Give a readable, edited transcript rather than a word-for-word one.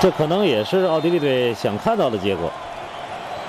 这可能也是奥地利队想看到的结果。